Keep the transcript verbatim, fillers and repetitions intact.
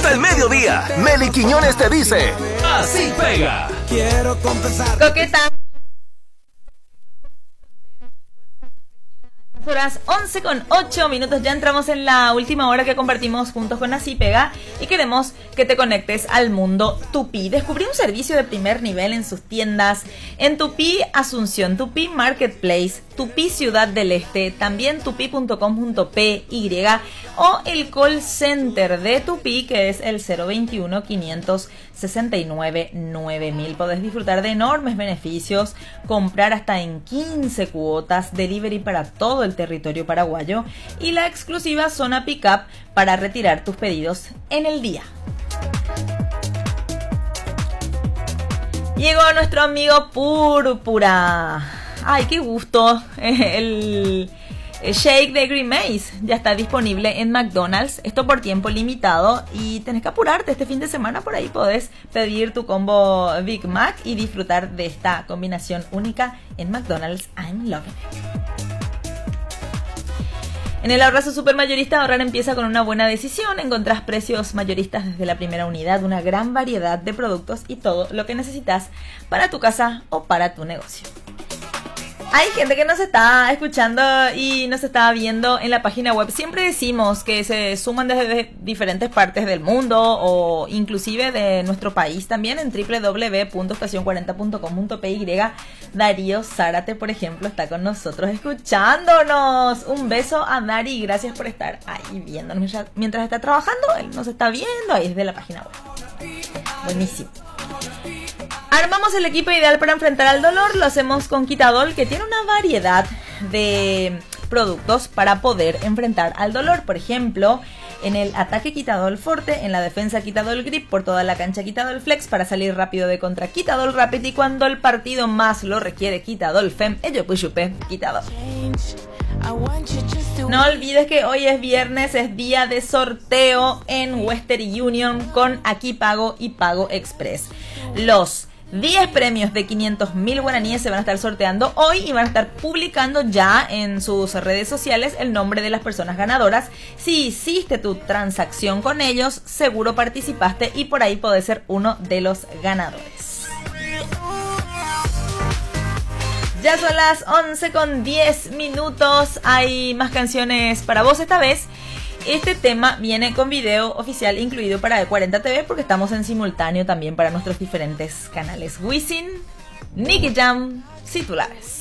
hasta el mediodía. Meli Quiñones te dice: así pega. Quiero confesar. Coqueta. Horas once con ocho minutos, ya entramos en la última hora que compartimos juntos con Así Pega y queremos que te conectes al mundo Tupi. Descubrí un servicio de primer nivel en sus tiendas en Tupi Asunción, Tupi Marketplace, Tupi Ciudad del Este, también tupi punto com punto pe y o el call center de Tupi, que es el cero veintiuno, quinientos sesenta y nueve, nueve mil. Podés disfrutar de enormes beneficios, comprar hasta en quince cuotas, delivery para todo el territorio paraguayo y la exclusiva zona pick-up para retirar tus pedidos en el día. Llegó nuestro amigo Púrpura. Ay, qué gusto. El shake de Green Maze ya está disponible en McDonald's. Esto por tiempo limitado y tenés que apurarte este fin de semana. Por ahí podés pedir tu combo Big Mac y disfrutar de esta combinación única en McDonald's. I'm loving it. En el Ahorrazo Supermayorista, ahorrar empieza con una buena decisión. Encontrás precios mayoristas desde la primera unidad, una gran variedad de productos y todo lo que necesitas para tu casa o para tu negocio. Hay gente que nos está escuchando y nos está viendo en la página web. Siempre decimos que se suman desde diferentes partes del mundo o inclusive de nuestro país también en doble u doble u doble u punto estación cuarenta punto com punto pe. Darío Zárate, por ejemplo, está con nosotros escuchándonos. Un beso a Dari, gracias por estar ahí viéndonos mientras, mientras está trabajando. Él nos está viendo ahí desde la página web. Buenísimo. Armamos el equipo ideal para enfrentar al dolor. Lo hacemos con Quitadol, que tiene una variedad de productos para poder enfrentar al dolor. Por ejemplo, en el ataque Quitadol Forte, en la defensa Quitadol Grip, por toda la cancha Quitadol Flex para salir rápido de contra Quitadol Rapid, y cuando el partido más lo requiere Quitadol Fem, ello pues chupe Quitadol. No olvides que hoy es viernes, es día de sorteo en Western Union con Aquí Pago y Pago Express. Los diez premios de quinientos mil guaraníes se van a estar sorteando hoy y van a estar publicando ya en sus redes sociales el nombre de las personas ganadoras. Si hiciste tu transacción con ellos, seguro participaste y por ahí podés ser uno de los ganadores. Ya son las once con diez minutos. Hay más canciones para vos esta vez. Este tema viene con video oficial incluido para E cuarenta T V porque estamos en simultáneo también para nuestros diferentes canales. Wisin, Nicky Jam, Si tú la ves.